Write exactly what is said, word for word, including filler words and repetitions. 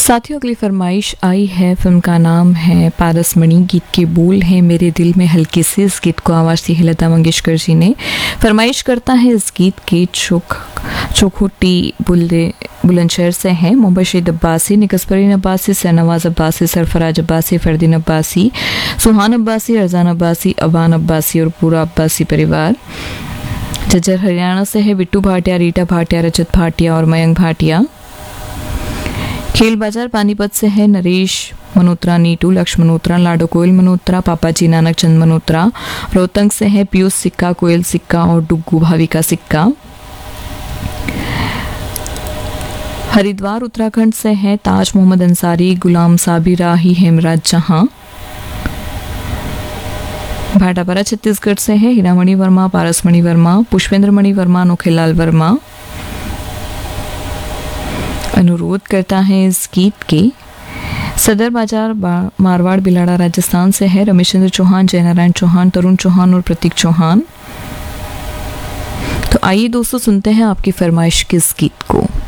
साथियों, अगली फरमाइश आई है। फिल्म का नाम है पारसमणि। गीत के बोल हैं मेरे दिल में हल्के से। इस गीत को आवाज़ दी है लता मंगेशकर जी ने। फरमाइश करता है इस गीत के चोख चोखोटी बुल्ले बुलंदशहर से हैं। मुबशिर अब्बासी, निकसपरीन अब्बासी, सरनवाज अब्बासी, सरफराज अब्बासी, फरदीन अब्बासी, सुहान अब्बासी, अरजान अब्बासी, अबान अब्बासी और पूरा अब्बासी परिवार। झज्जर हरियाणा से है बिट्टू भाटिया, रीटा भाटिया, रजत भाटिया और मयंक भाटिया। खेल बाजार पानीपत से है नरेश मनोत्रा, नीटू, लक्ष्मण मनोत्रा, लाडो कोयल मनोत्रा, पापा जी नानक चंद मनोत्रा। रोहतंग से है पीयूष सिक्का, कोयल सिक्का और डुग्गू भाविका सिक्का। हरिद्वार उत्तराखंड से है ताज मोहम्मद अंसारी, गुलाम साबिरा ही, हेमराज जहां। भाटापारा छत्तीसगढ़ से है हीरामणि वर्मा, पारसमणि वर्मा, पुष्पेंद्र मणि वर्मा, नोखेलाल वर्मा। अनुरोध करता है इस गीत के सदर बाजार मारवाड़ बिलाड़ा राजस्थान से है रमेश चंद्र चौहान, जयनारायण चौहान, तरुण चौहान और प्रतीक चौहान। तो आइए दोस्तों, सुनते हैं आपकी फरमाइश किस गीत को।